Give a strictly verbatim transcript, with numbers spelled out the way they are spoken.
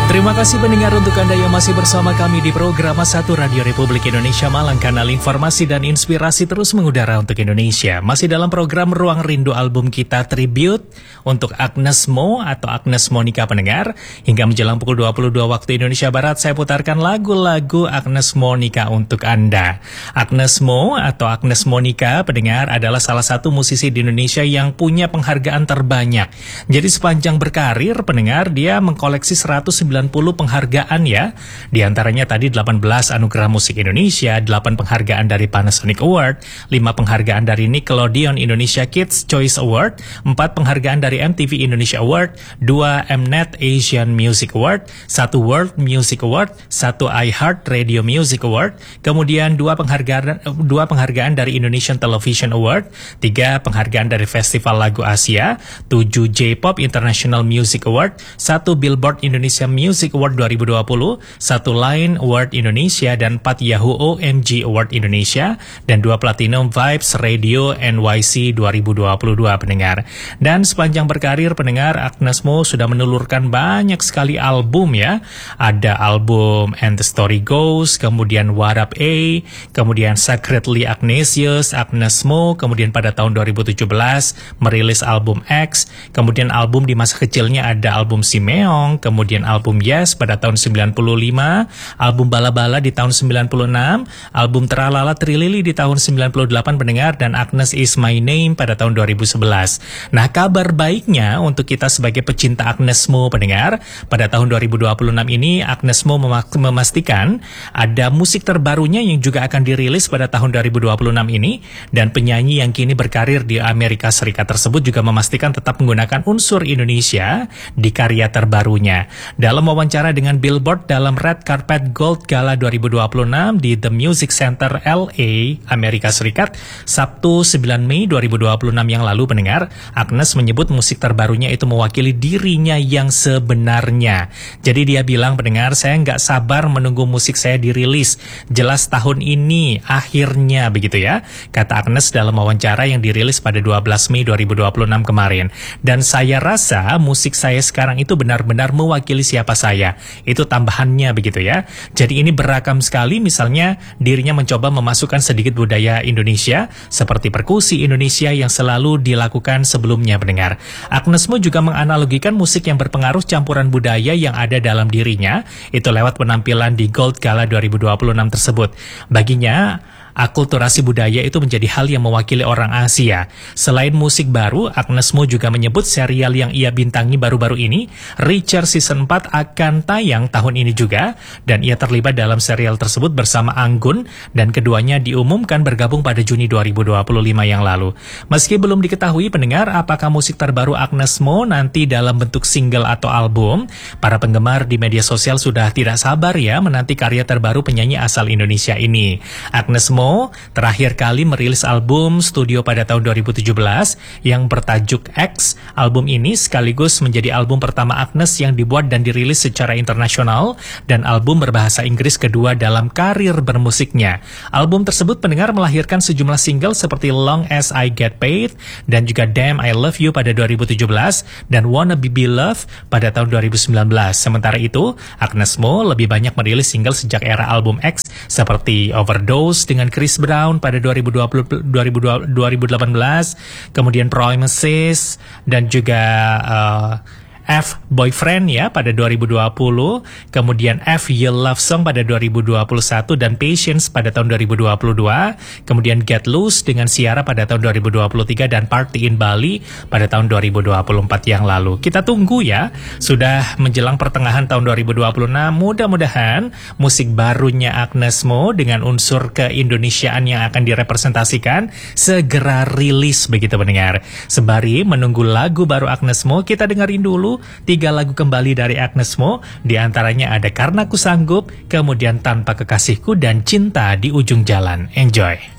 Terima kasih pendengar untuk Anda yang masih bersama kami di program satu Radio Republik Indonesia Malang. Kanal informasi dan inspirasi terus mengudara untuk Indonesia. Masih dalam program Ruang Rindu album kita Tribute untuk Agnes Mo atau Agnes Monica pendengar. Hingga menjelang pukul dua puluh dua waktu Indonesia Barat, saya putarkan lagu-lagu Agnes Monica untuk Anda. Agnes Mo atau Agnes Monica pendengar adalah salah satu musisi di Indonesia yang punya penghargaan terbanyak. Jadi sepanjang berkarir pendengar, dia mengkoleksi seratus sembilan puluh penghargaan ya. Di antaranya tadi delapan belas anugerah musik Indonesia, delapan penghargaan dari Panasonic Award, lima penghargaan dari Nickelodeon Indonesia Kids Choice Award, empat penghargaan dari M T V Indonesia Award, dua Mnet Asian Music Award, satu World Music Award, satu iHeart Radio Music Award, kemudian dua penghargaan dua penghargaan dari Indonesian Television Award, tiga penghargaan dari Festival Lagu Asia, tujuh J-Pop International Music Award, satu Billboard Indonesia Music Award dua ribu dua puluh, satu Line Award Indonesia, dan empat Yahoo O M G Award Indonesia, dan dua Platinum Vibes Radio N Y C dua ribu dua puluh dua pendengar. Dan sepanjang berkarir pendengar, Agnes Mo sudah menelurkan banyak sekali album ya. Ada album And the Story Goes, kemudian What Up A, kemudian Secretly Agnesius, Agnes Mo, kemudian pada tahun dua ribu tujuh belas merilis album X, kemudian album di masa kecilnya ada album Simeong, kemudian album Yes pada tahun sembilan puluh lima, album Bala-Bala di tahun sembilan puluh enam, album Tralala Trilili di tahun sembilan puluh delapan pendengar, dan Agnes Is My Name pada tahun dua ribu sebelas. Nah, kabar baiknya untuk kita sebagai pecinta Agnes Mo pendengar, pada tahun dua ribu dua puluh enam ini Agnes Mo memastikan ada musik terbarunya yang juga akan dirilis pada tahun dua ribu dua puluh enam ini, dan penyanyi yang kini berkarir di Amerika Serikat tersebut juga memastikan tetap menggunakan unsur Indonesia di karya terbarunya. Dalam wawancara dengan Billboard dalam Red Carpet Gold Gala dua ribu dua puluh enam di The Music Center L A, Amerika Serikat, Sabtu sembilan Mei dua ribu dua puluh enam yang lalu pendengar, Agnes menyebut musik terbarunya itu mewakili dirinya yang sebenarnya. Jadi dia bilang pendengar, saya nggak sabar menunggu musik saya dirilis. Jelas tahun ini akhirnya begitu ya, kata Agnes dalam wawancara yang dirilis pada dua belas Mei dua ribu dua puluh enam kemarin. Dan saya rasa musik saya sekarang itu benar-benar mewakili siapa saya. Itu tambahannya begitu ya. Jadi ini beragam sekali, misalnya dirinya mencoba memasukkan sedikit budaya Indonesia seperti perkusi Indonesia yang selalu dilakukan sebelumnya pendengar. Agnes Mo juga menganalogikan musik yang berpengaruh campuran budaya yang ada dalam dirinya itu lewat penampilan di Gold Gala dua ribu dua puluh enam tersebut. Baginya, akulturasi budaya itu menjadi hal yang mewakili orang Asia. Selain musik baru, Agnes Mo juga menyebut serial yang ia bintangi baru-baru ini, Reacher Season empat, akan tayang tahun ini juga, dan ia terlibat dalam serial tersebut bersama Anggun, dan keduanya diumumkan bergabung pada Juni dua ribu dua puluh lima yang lalu. Meski belum diketahui pendengar apakah musik terbaru Agnes Mo nanti dalam bentuk single atau album, para penggemar di media sosial sudah tidak sabar ya menanti karya terbaru penyanyi asal Indonesia ini. Agnes Mo terakhir kali merilis album studio pada tahun dua ribu tujuh belas yang bertajuk X. Album ini sekaligus menjadi album pertama Agnes yang dibuat dan dirilis secara internasional, dan album berbahasa Inggris kedua dalam karir bermusiknya. Album tersebut pendengar melahirkan sejumlah single seperti Long As I Get Paid, dan juga Damn I Love You pada dua ribu tujuh belas, dan Wanna Be Beloved pada tahun dua ribu sembilan belas. Sementara itu, Agnes Mo lebih banyak merilis single sejak era album X seperti Overdose dengan Chris Brown pada dua ribu dua puluh, dua ribu delapan belas, kemudian Promises, dan juga uh, F Boyfriend ya pada dua ribu dua puluh, kemudian F Your Love Song pada dua ribu dua puluh satu, dan Patience pada tahun dua ribu dua puluh dua, kemudian Get Loose dengan Ciara pada tahun dua ribu dua puluh tiga, dan Party in Bali pada tahun dua ribu dua puluh empat yang lalu. Kita tunggu ya, sudah menjelang pertengahan tahun dua ribu dua puluh enam, mudah-mudahan musik barunya Agnes Mo dengan unsur keindonesiaan yang akan direpresentasikan segera rilis begitu pendengar. Sembari menunggu lagu baru Agnes Mo, kita dengerin dulu tiga lagu kembali dari Agnes Mo. Di antaranya ada Karena Ku Sanggup, kemudian Tanpa Kekasihku, dan Cinta di Ujung Jalan. Enjoy.